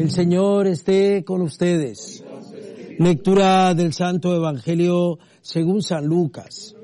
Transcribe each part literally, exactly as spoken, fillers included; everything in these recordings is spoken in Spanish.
El Señor esté con ustedes. Lectura del Santo Evangelio según San Lucas.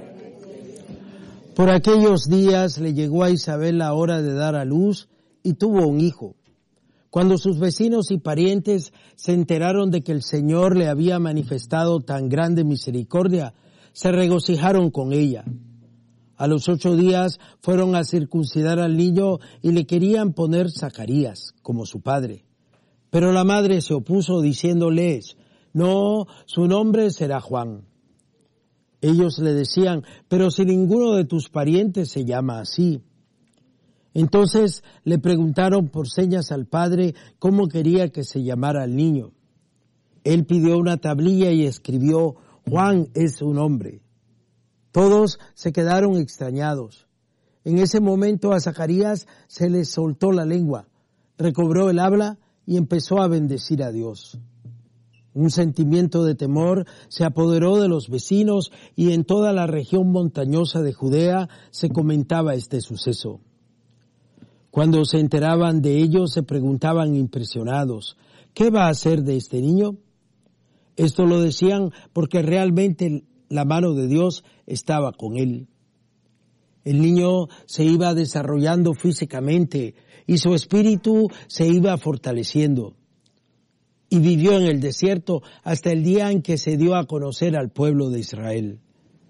Por aquellos días le llegó a Isabel la hora de dar a luz y tuvo un hijo. Cuando sus vecinos y parientes se enteraron de que el Señor le había manifestado tan grande misericordia, se regocijaron con ella. A los ocho días fueron a circuncidar al niño y le querían poner Zacarías, como su padre. Pero la madre se opuso diciéndoles, no, su nombre será Juan. Ellos le decían, pero si ninguno de tus parientes se llama así. Entonces le preguntaron por señas al padre cómo quería que se llamara al niño. Él pidió una tablilla y escribió, Juan es su nombre. Todos se quedaron extrañados. En ese momento a Zacarías se le soltó la lengua, recobró el habla y empezó a bendecir a Dios. Un sentimiento de temor se apoderó de los vecinos y en toda la región montañosa de Judea se comentaba este suceso. Cuando se enteraban de ello se preguntaban impresionados, ¿qué va a hacer de este niño? Esto lo decían porque realmente la mano de Dios estaba con él. El niño se iba desarrollando físicamente y su espíritu se iba fortaleciendo. Y vivió en el desierto hasta el día en que se dio a conocer al pueblo de Israel.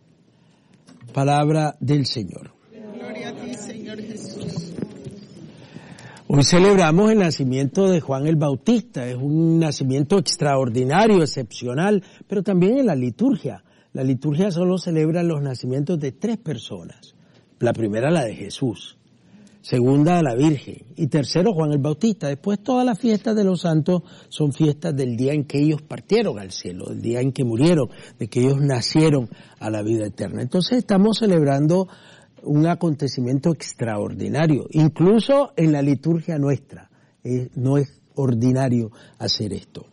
Palabra del Señor. Gloria a ti, Señor Jesús. Hoy celebramos el nacimiento de Juan el Bautista. Es un nacimiento extraordinario, excepcional, pero también en la liturgia. La liturgia solo celebra los nacimientos de tres personas. La primera, la de Jesús. Segunda, la Virgen. Y tercero, Juan el Bautista. Después, todas las fiestas de los santos son fiestas del día en que ellos partieron al cielo, del día en que murieron, de que ellos nacieron a la vida eterna. Entonces, estamos celebrando un acontecimiento extraordinario. Incluso en la liturgia nuestra. Eh, no es ordinario hacer esto.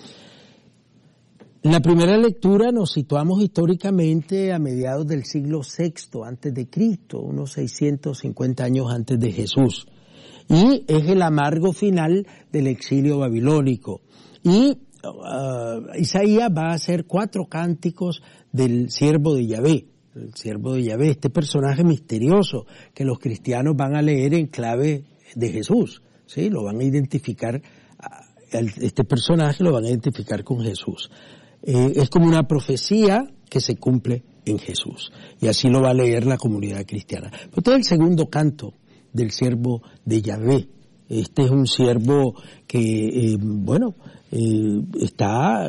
En la primera lectura nos situamos históricamente a mediados del siglo sexto antes de Cristo, unos seiscientos cincuenta años antes de Jesús. Y es el amargo final del exilio babilónico. Y uh, Isaías va a hacer cuatro cánticos del siervo de Yahvé, el siervo de Yahvé, este personaje misterioso que los cristianos van a leer en clave de Jesús, ¿sí? Lo van a identificar, este personaje lo van a identificar con Jesús. Eh, es como una profecía que se cumple en Jesús. Y así lo va a leer la comunidad cristiana. Pero todo el segundo canto del siervo de Yahvé. Este es un siervo que, eh, bueno, eh, está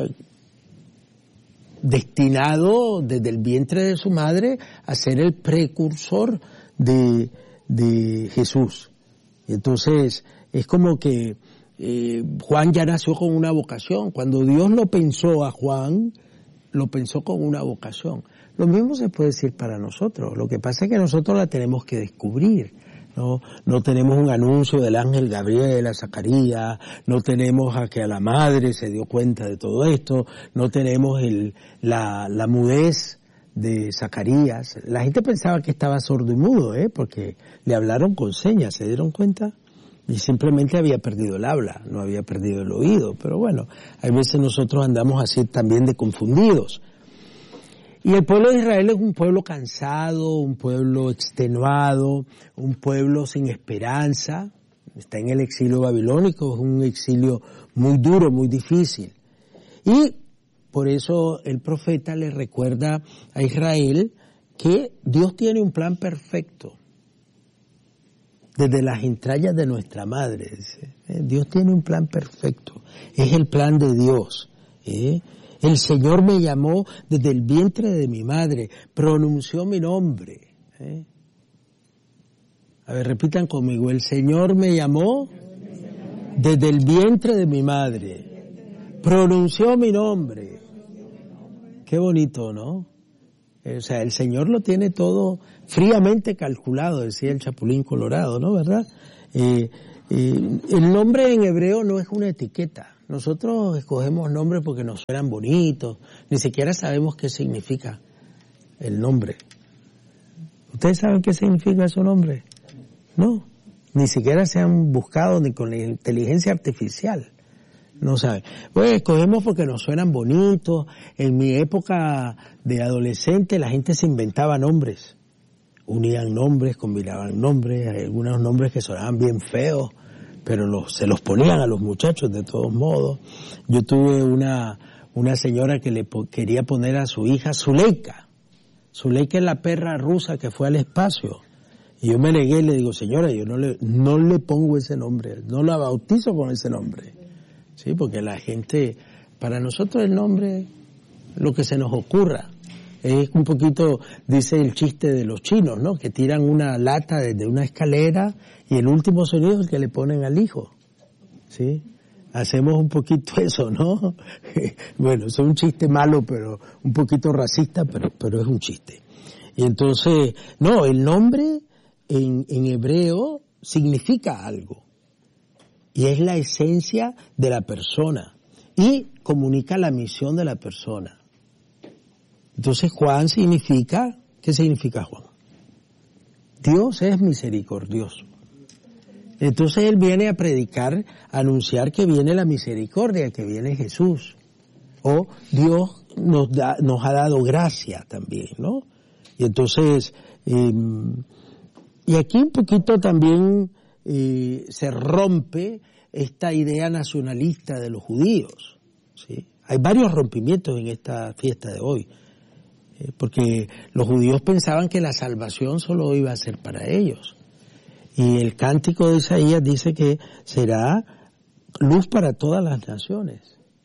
destinado desde el vientre de su madre a ser el precursor de, de Jesús. Entonces, es como que Eh, Juan ya nació con una vocación. Cuando Dios lo pensó a Juan, lo pensó con una vocación. Lo mismo se puede decir para nosotros. Lo que pasa es que nosotros la tenemos que descubrir. No, no tenemos un anuncio del ángel Gabriel a Zacarías, no tenemos a que a la madre se dio cuenta de todo esto, no tenemos el, la, la mudez de Zacarías. La gente pensaba que estaba sordo y mudo, ¿eh? Porque le hablaron con señas, ¿se dieron cuenta? Y simplemente había perdido el habla, no había perdido el oído. Pero bueno, hay veces nosotros andamos así también de confundidos. Y el pueblo de Israel es un pueblo cansado, un pueblo extenuado, un pueblo sin esperanza. Está en el exilio babilónico, es un exilio muy duro, muy difícil. Y por eso el profeta le recuerda a Israel que Dios tiene un plan perfecto. Desde las entrañas de nuestra madre, dice. Dios tiene un plan perfecto. Es el plan de Dios. ¿eh? El Señor me llamó desde el vientre de mi madre, pronunció mi nombre. ¿eh? A ver, repitan conmigo. El Señor me llamó desde el vientre de mi madre, pronunció mi nombre. Qué bonito, ¿no? O sea, el Señor lo tiene todo fríamente calculado, decía el Chapulín Colorado, ¿no? ¿Verdad? Eh, eh, el nombre en hebreo no es una etiqueta. Nosotros escogemos nombres porque nos suenan bonitos, ni siquiera sabemos qué significa el nombre. ¿Ustedes saben qué significa su nombre? No, ni siquiera se han buscado ni con la inteligencia artificial. No saben. Pues escogemos porque nos suenan bonitos. En mi época de adolescente la gente se inventaba nombres. Unían nombres, combinaban nombres, hay algunos nombres que sonaban bien feos, pero los, se los ponían a los muchachos de todos modos. Yo tuve una, una señora que le po- quería poner a su hija Zuleika. Zuleika es la perra rusa que fue al espacio. Y yo me negué y le digo, señora, yo no le, no le pongo ese nombre, no la bautizo con ese nombre. Sí, porque la gente, para nosotros el nombre, lo que se nos ocurra. Es un poquito, dice el chiste de los chinos, ¿no? Que tiran una lata desde una escalera y el último sonido es el que le ponen al hijo. ¿Sí? Hacemos un poquito eso, ¿no? Bueno, es un chiste malo, pero un poquito racista, pero, pero es un chiste. Y entonces, no, el nombre en, en hebreo significa algo. Y es la esencia de la persona. Y comunica la misión de la persona. Entonces Juan significa, ¿qué significa Juan? Dios es misericordioso. Entonces él viene a predicar, a anunciar que viene la misericordia, que viene Jesús. O Dios nos da, nos ha dado gracia también, ¿no? Y entonces, eh, y aquí un poquito también eh, se rompe esta idea nacionalista de los judíos, ¿sí? Hay varios rompimientos en esta fiesta de hoy. Porque los judíos pensaban que la salvación solo iba a ser para ellos. Y el cántico de Isaías dice que será luz para todas las naciones.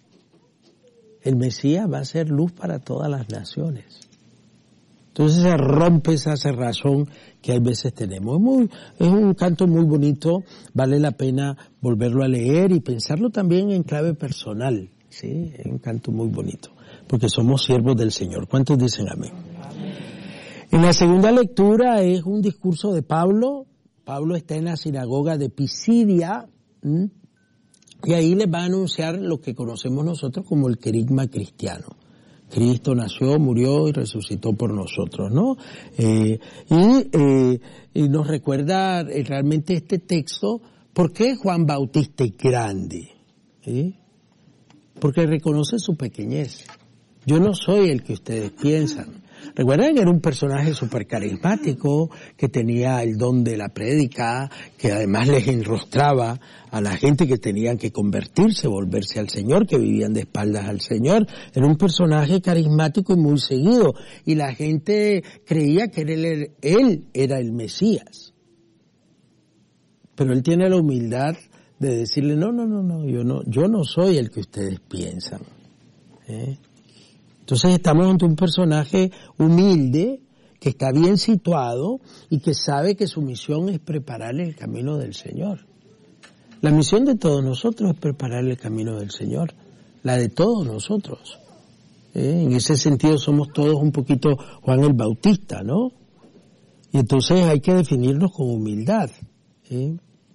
El Mesías va a ser luz para todas las naciones. Entonces se rompe esa cerrazón que hay veces tenemos. Es, muy, es un canto muy bonito, vale la pena volverlo a leer y pensarlo también en clave personal. Sí, es un canto muy bonito. Porque somos siervos del Señor. ¿Cuántos dicen amén? En la segunda lectura es un discurso de Pablo. Pablo está en la sinagoga de Pisidia, ¿m? Y ahí les va a anunciar lo que conocemos nosotros como el querigma cristiano. Cristo nació, murió y resucitó por nosotros, ¿no? Eh, y, eh, y nos recuerda realmente este texto, ¿por qué Juan Bautista es grande? ¿Sí? Porque reconoce su pequeñez. Yo no soy el que ustedes piensan. Recuerden que era un personaje súper carismático, que tenía el don de la prédica, que además les enrostraba a la gente que tenían que convertirse, volverse al Señor, que vivían de espaldas al Señor. Era un personaje carismático y muy seguido. Y la gente creía que él, él era el Mesías. Pero él tiene la humildad de decirle, no, no, no, no, yo no, yo no soy el que ustedes piensan. ¿Eh? Entonces estamos ante un personaje humilde, que está bien situado y que sabe que su misión es prepararle el camino del Señor. La misión de todos nosotros es prepararle el camino del Señor, la de todos nosotros. ¿Eh? En ese sentido somos todos un poquito Juan el Bautista, ¿no? Y entonces hay que definirnos con humildad. ¿Eh?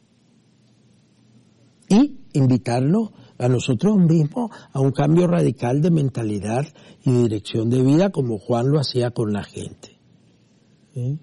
Y invitarnos a nosotros mismos a un cambio radical de mentalidad y dirección de vida como Juan lo hacía con la gente. ¿Sí?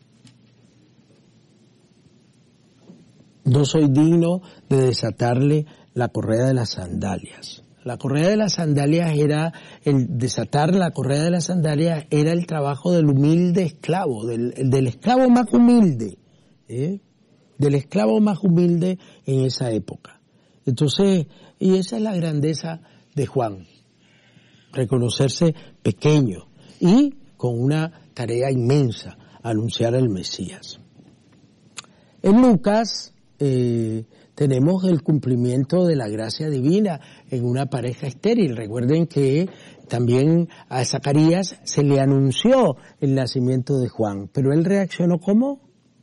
No soy digno de desatarle la correa de las sandalias. La correa de las sandalias era, el desatar la correa de las sandalias era el trabajo del humilde esclavo, del, del esclavo más humilde, ¿eh? del esclavo más humilde en esa época. Entonces, y esa es la grandeza de Juan, reconocerse pequeño y con una tarea inmensa, anunciar al Mesías. En Lucas eh, tenemos el cumplimiento de la gracia divina en una pareja estéril. Recuerden que también a Zacarías se le anunció el nacimiento de Juan, pero él reaccionó ¿cómo?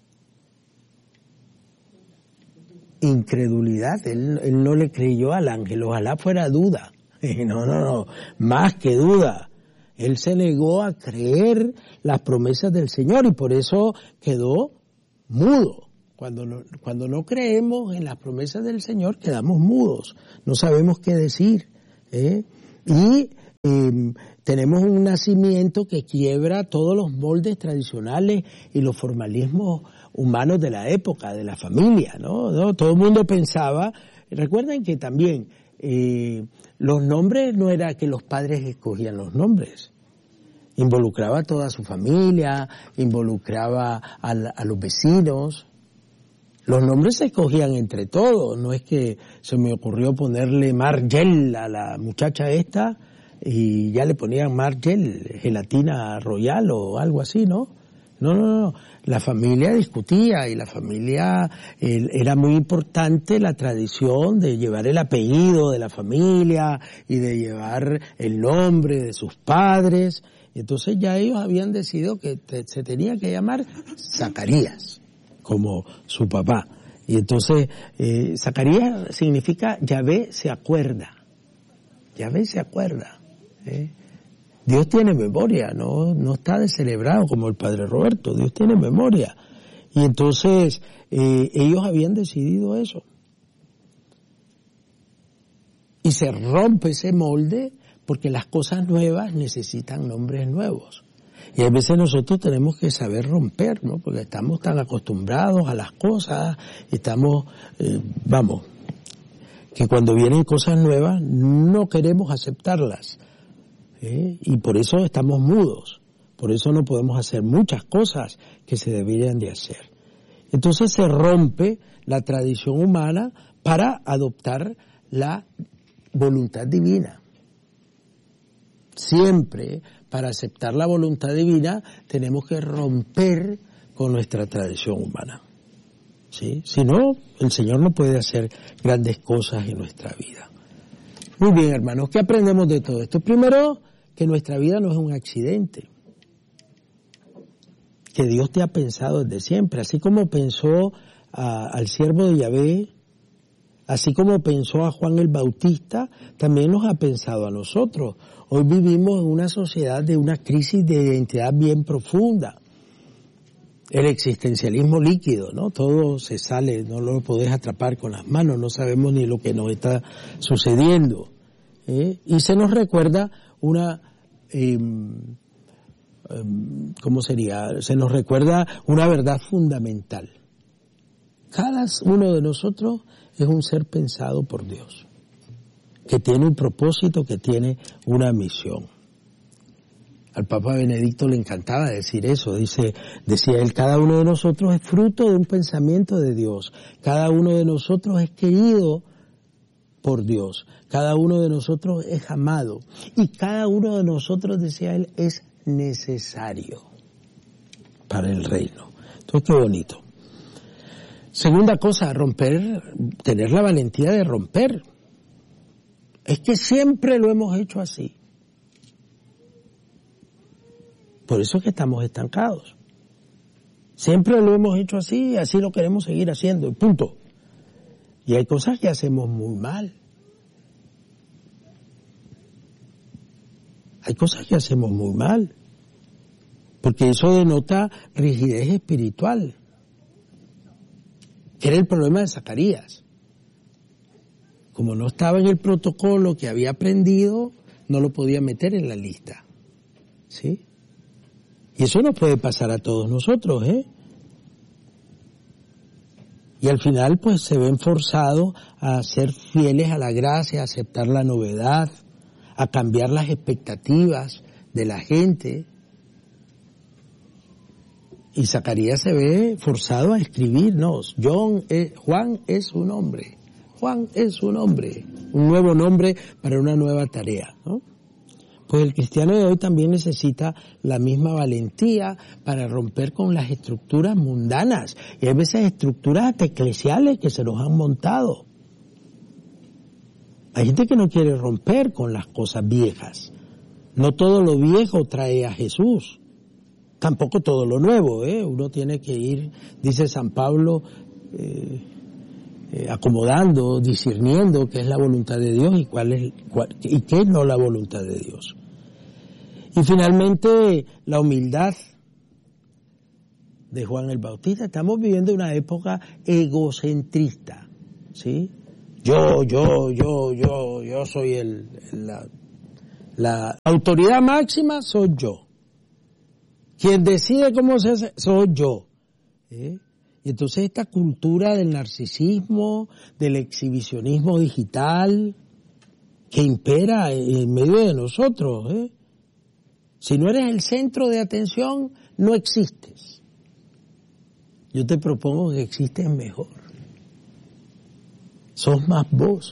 Incredulidad. Él, él no le creyó al ángel, ojalá fuera duda. No, no, no, más que duda. Él se negó a creer las promesas del Señor y por eso quedó mudo. Cuando no, cuando no creemos en las promesas del Señor, quedamos mudos. No sabemos qué decir. ¿eh? Y eh, tenemos un nacimiento que quiebra todos los moldes tradicionales y los formalismos humanos de la época, de la familia, ¿no? ¿no? Todo el mundo pensaba, recuerden que también eh, los nombres no era que los padres escogían los nombres. Involucraba a toda su familia, involucraba a, la, a los vecinos. Los nombres se escogían entre todos, no es que se me ocurrió ponerle Margel a la muchacha esta y ya le ponían Margel, gelatina royal o algo así, ¿no? No, no, no. La familia discutía y la familia, eh, era muy importante la tradición de llevar el apellido de la familia y de llevar el nombre de sus padres. Entonces ya ellos habían decidido que te, se tenía que llamar Zacarías, como su papá. Y entonces, eh, Zacarías significa Yahvé se acuerda. Yahvé se acuerda. ¿eh? Dios tiene memoria, no, no está descelebrado como el Padre Roberto. Dios tiene memoria. Y entonces, eh, ellos habían decidido eso. Y se rompe ese molde porque las cosas nuevas necesitan nombres nuevos. Y a veces nosotros tenemos que saber romper, ¿no? Porque estamos tan acostumbrados a las cosas, estamos, eh, vamos, que cuando vienen cosas nuevas no queremos aceptarlas. ¿eh? Y por eso estamos mudos. Por eso no podemos hacer muchas cosas que se deberían de hacer. Entonces se rompe la tradición humana para adoptar la voluntad divina. Siempre, para aceptar la voluntad divina, tenemos que romper con nuestra tradición humana. ¿Sí? Si no, el Señor no puede hacer grandes cosas en nuestra vida. Muy bien, hermanos, ¿qué aprendemos de todo esto? Primero, que nuestra vida no es un accidente. Que Dios te ha pensado desde siempre. Así como pensó a, al siervo de Yahvé, así como pensó a Juan el Bautista, también nos ha pensado a nosotros. Hoy vivimos en una sociedad de una crisis de identidad bien profunda. El existencialismo líquido, ¿no? Todo se sale, no lo podés atrapar con las manos, no sabemos ni lo que nos está sucediendo. ¿eh? Y se nos recuerda una, eh, eh, ¿cómo sería? Se nos recuerda una verdad fundamental. Cada uno de nosotros es un ser pensado por Dios, que tiene un propósito, que tiene una misión. Al Papa Benedicto le encantaba decir eso, dice, decía él, cada uno de nosotros es fruto de un pensamiento de Dios, cada uno de nosotros es querido por Dios, cada uno de nosotros es amado y cada uno de nosotros, decía él, es necesario para el reino. Entonces, qué bonito. Segunda cosa, romper, tener la valentía de romper. Es que siempre lo hemos hecho así. Por eso es que estamos estancados. Siempre lo hemos hecho así y así lo queremos seguir haciendo, y punto. Y hay cosas que hacemos muy mal. Hay cosas que hacemos muy mal. Porque eso denota rigidez espiritual. Que era el problema de Zacarías. Como no estaba en el protocolo que había aprendido, no lo podía meter en la lista. ¿Sí? Y eso nos puede pasar a todos nosotros, ¿eh? Y al final, pues, se ven forzados a ser fieles a la gracia, a aceptar la novedad, a cambiar las expectativas de la gente. Y Zacarías se ve forzado a escribir, no, John es, Juan es un hombre, Juan es un hombre, un nuevo nombre para una nueva tarea, ¿no? Pues el cristiano de hoy también necesita la misma valentía para romper con las estructuras mundanas, y hay veces estructuras eclesiales que se nos han montado. Hay gente que no quiere romper con las cosas viejas. No todo lo viejo trae a Jesús. Tampoco todo lo nuevo, ¿eh? Uno tiene que ir, dice San Pablo, eh, eh, acomodando, discerniendo qué es la voluntad de Dios y cuál es cuál, y qué es no la voluntad de Dios. Y finalmente, la humildad de Juan el Bautista. Estamos viviendo una época egocentrista, ¿sí? Yo, yo, yo, yo, yo soy el, la, la autoridad máxima, soy yo. Quien decide cómo se hace, soy yo. ¿eh? Y entonces esta cultura del narcisismo, del exhibicionismo digital, que impera en medio de nosotros, ¿eh? Si no eres el centro de atención, no existes. Yo te propongo que existes mejor. Sos más vos.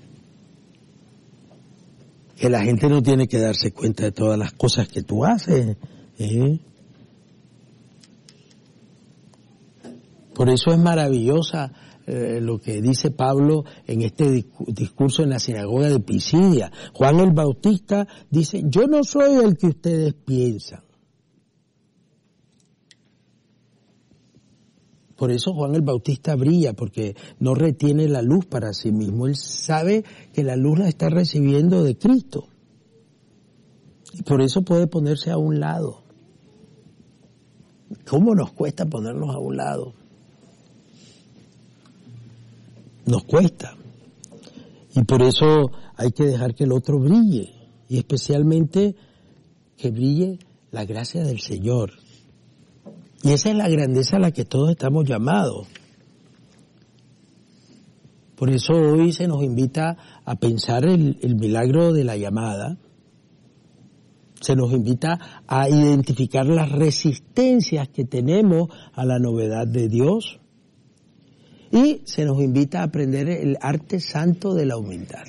Que la gente no tiene que darse cuenta de todas las cosas que tú haces, ¿eh? Por eso es maravillosa eh, lo que dice Pablo en este discurso en la sinagoga de Pisidia. Juan el Bautista dice, yo no soy el que ustedes piensan. Por eso Juan el Bautista brilla, porque no retiene la luz para sí mismo. Él sabe que la luz la está recibiendo de Cristo. Y por eso puede ponerse a un lado. ¿Cómo nos cuesta ponernos a un lado? Nos cuesta. Y por eso hay que dejar que el otro brille. Y especialmente que brille la gracia del Señor. Y esa es la grandeza a la que todos estamos llamados. Por eso hoy se nos invita a pensar el, el milagro de la llamada. Se nos invita a identificar las resistencias que tenemos a la novedad de Dios. Y se nos invita a aprender el arte santo de la humildad.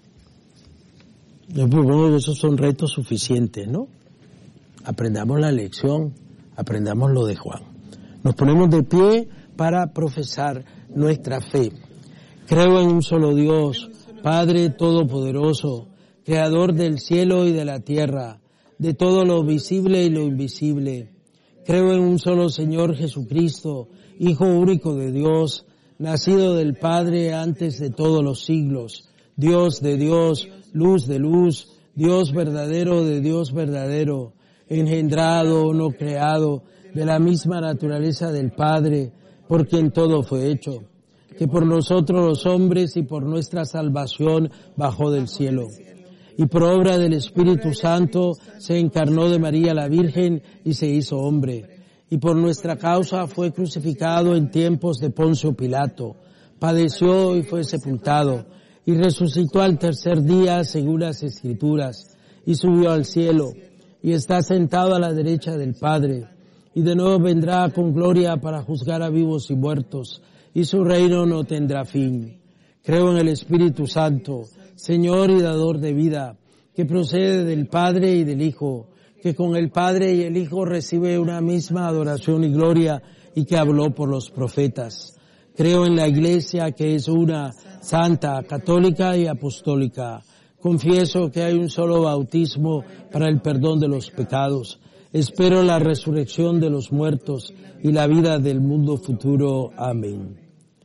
Yo propongo que esos son retos suficientes, ¿no? Aprendamos la lección, aprendamos lo de Juan. Nos ponemos de pie para profesar nuestra fe. Creo en un solo Dios, Padre Todopoderoso, Creador del cielo y de la tierra, de todo lo visible y lo invisible. Creo en un solo Señor Jesucristo, Hijo único de Dios, nacido del Padre antes de todos los siglos, Dios de Dios, luz de luz, Dios verdadero de Dios verdadero, engendrado, no creado, de la misma naturaleza del Padre, por quien todo fue hecho, que por nosotros los hombres y por nuestra salvación bajó del cielo. Y por obra del Espíritu Santo se encarnó de María la Virgen y se hizo hombre. Y por nuestra causa fue crucificado en tiempos de Poncio Pilato, padeció y fue sepultado, y resucitó al tercer día según las Escrituras, y subió al cielo, y está sentado a la derecha del Padre, y de nuevo vendrá con gloria para juzgar a vivos y muertos, y su reino no tendrá fin. Creo en el Espíritu Santo, Señor y dador de vida, que procede del Padre y del Hijo, que con el Padre y el Hijo recibe una misma adoración y gloria, y que habló por los profetas. Creo en la Iglesia, que es una, santa, católica y apostólica. Confieso que hay un solo bautismo para el perdón de los pecados. Espero la resurrección de los muertos y la vida del mundo futuro. Amén.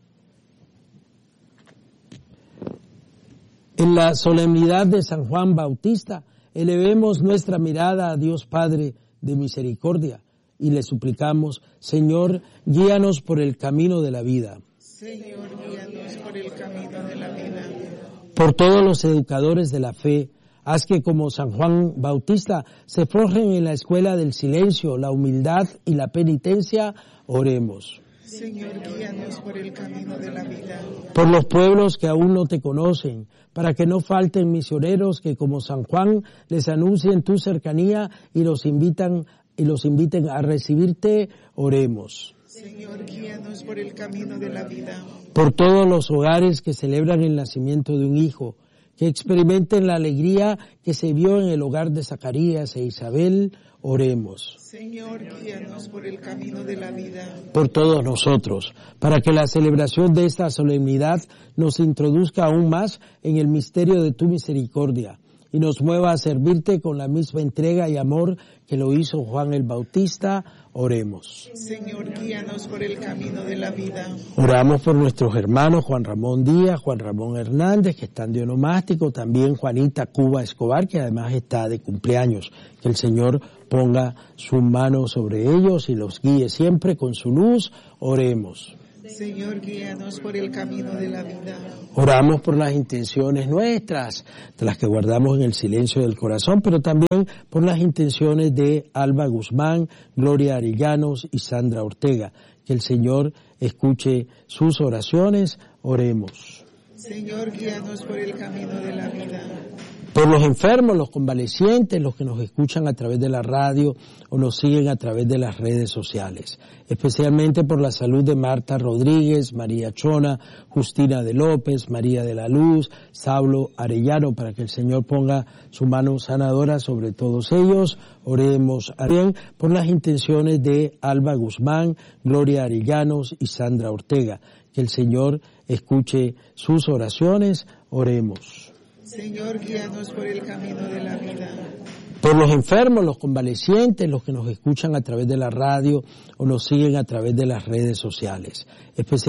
En la solemnidad de San Juan Bautista, elevemos nuestra mirada a Dios Padre de misericordia y le suplicamos, Señor, guíanos por el camino de la vida. Señor, guíanos por el camino de la vida. Por todos los educadores de la fe, haz que como San Juan Bautista se forjen en la escuela del silencio, la humildad y la penitencia. Oremos. Señor, guíanos por el camino de la vida. Por los pueblos que aún no te conocen, para que no falten misioneros que como San Juan les anuncien tu cercanía y los invitan y los inviten a recibirte. Oremos. Señor, guíanos por el camino de la vida. Por todos los hogares que celebran el nacimiento de un hijo, que experimenten la alegría que se vio en el hogar de Zacarías e Isabel. Oremos. Señor, guíanos por el camino de la vida. Por todos nosotros, para que la celebración de esta solemnidad nos introduzca aún más en el misterio de tu misericordia y nos mueva a servirte con la misma entrega y amor que lo hizo Juan el Bautista. Oremos. Señor, guíanos por el camino de la vida. Oramos por nuestros hermanos Juan Ramón Díaz, Juan Ramón Hernández, que están de onomástico, también Juanita Cuba Escobar, que además está de cumpleaños. Que el Señor ponga su mano sobre ellos y los guíe siempre con su luz. Oremos. Señor, guíanos por el camino de la vida. Oramos por las intenciones nuestras, de las que guardamos en el silencio del corazón, pero también por las intenciones de Alba Guzmán, Gloria Arellanos y Sandra Ortega. Que el Señor escuche sus oraciones. Oremos. Señor, guíanos por el camino de la vida. Por los enfermos, los convalecientes, los que nos escuchan a través de la radio o nos siguen a través de las redes sociales. Especialmente por la salud de Marta Rodríguez, María Chona, Justina de López, María de la Luz, Saulo Arellano, para que el Señor ponga su mano sanadora sobre todos ellos. Oremos también por las intenciones de Alba Guzmán, Gloria Arellanos y Sandra Ortega. Que el Señor escuche sus oraciones. Oremos. Señor, guíanos por el camino de la vida. Por los enfermos, los convalecientes, los que nos escuchan a través de la radio o nos siguen a través de las redes sociales. Especialmente